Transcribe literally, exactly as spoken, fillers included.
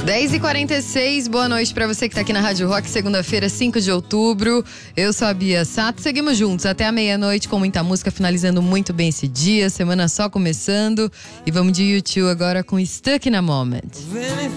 dez e quarenta e seis, boa noite pra você que tá aqui na Rádio Rock, segunda-feira, cinco de outubro. Eu sou a Bia Sato, seguimos juntos até a meia-noite com muita música, finalizando muito bem esse dia, semana só começando. E vamos de U dois agora com Stuck in a Moment.